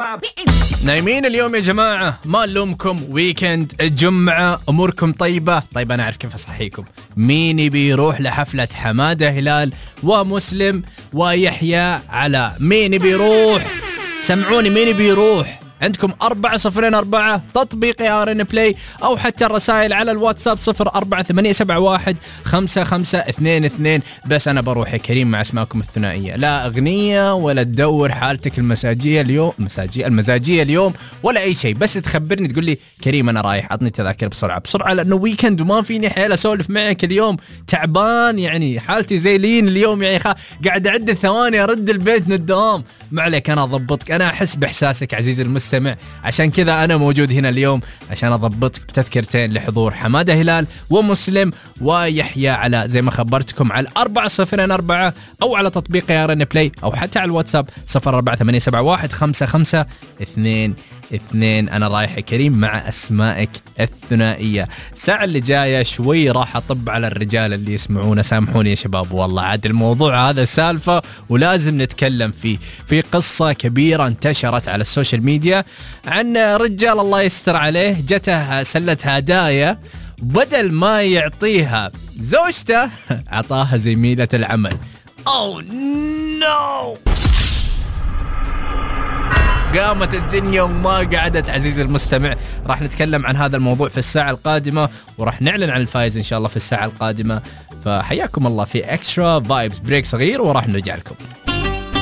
نايمين اليوم يا جماعة؟ ما نلومكم، ويكند، الجمعة، أموركم طيبة؟ طيب أنا أعرف كيف أصحيكم. مين يبي يروح لحفلة حمادة هلال ومسلم ويحيى علاء؟ مين يبي يروح؟ سمعوني، مين يبي يروح؟ عندكم 4004 تطبيق ARN Play أو حتى الرسائل على الواتساب 0488715522. بس أنا بروح يا كريم مع اسماءكم الثنائية، لا أغنية ولا تدور حالتك المزاجية اليوم ولا أي شيء، بس تخبرني تقول لي كريم أنا رايح، عطني تذاكر بسرعة لأنه ويكند وما فيني حيل أسولف معك اليوم، تعبان يعني حالتي زي لين اليوم يعني قاعد أعد الثواني أرد البيت من الدوام. ما عليك أنا أضبطك، أنا أحس بإحساسك عزيزي المستمع، عشان كذا أنا موجود هنا اليوم عشان أضبطك بتذكرتين لحضور حمادة هلال ومسلم ويحيى علاء زي ما خبرتكم على 4004 أو على تطبيق ARN Play أو حتى على الواتساب 0488715522. أنا رايح يا كريم مع أسمائك الثنائية. الساعة اللي جاية شوي راح أطب على الرجال اللي يسمعونا، سامحوني يا شباب والله عاد الموضوع هذا سالفة ولازم نتكلم فيه. في قصة كبيرة انتشرت على السوشيال ميديا عن رجال الله يستر عليه جته سلة هدايا، بدل ما يعطيها زوجته عطاها زميلة العمل. أوه نو، قامت الدنيا وما قعدت عزيزي المستمع. راح نتكلم عن هذا الموضوع في الساعة القادمة وراح نعلن عن الفائز إن شاء الله في الساعة القادمة. فحياكم الله في اكسترا فايبس، بريك صغير وراح نرجع لكم.